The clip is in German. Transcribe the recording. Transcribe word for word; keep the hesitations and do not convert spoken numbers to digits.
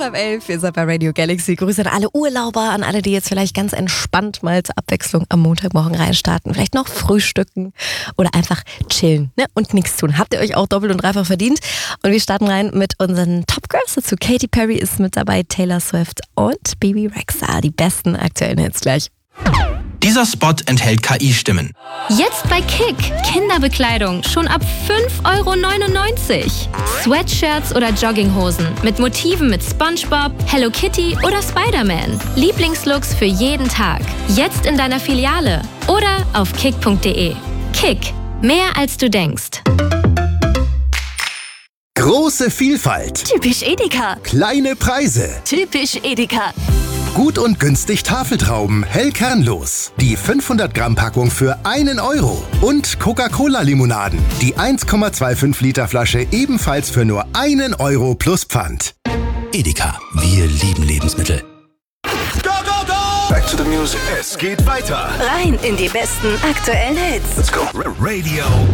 ab elf, ihr seid bei Radio Galaxy. Grüße an alle Urlauber, an alle, die jetzt vielleicht ganz entspannt mal zur Abwechslung am Montagmorgen reinstarten. Vielleicht noch frühstücken oder einfach chillen, ne? Und nichts tun. Habt ihr euch auch doppelt und dreifach verdient. Und wir starten rein mit unseren Top Girls dazu. Katy Perry ist mit dabei, Taylor Swift und Bebe Rexha. Die besten aktuellen Hits gleich. Dieser Spot enthält K I-Stimmen. Jetzt bei Kick. Kinderbekleidung schon ab fünf Euro neunundneunzig. Sweatshirts oder Jogginghosen mit Motiven mit SpongeBob, Hello Kitty oder Spider-Man. Lieblingslooks für jeden Tag. Jetzt in deiner Filiale oder auf kick punkt de. Kick. Mehr als du denkst. Große Vielfalt. Typisch Edeka. Kleine Preise. Typisch Edeka. Gut und günstig Tafeltrauben, hell kernlos. Die fünfhundert Gramm Packung für einen Euro. Und Coca-Cola-Limonaden. Die eins Komma fünfundzwanzig Liter Flasche ebenfalls für nur einen Euro plus Pfand. Edeka, wir lieben Lebensmittel. Go, go, go! Back to the music. Es geht weiter. Rein in die besten aktuellen Hits. Let's go. Radio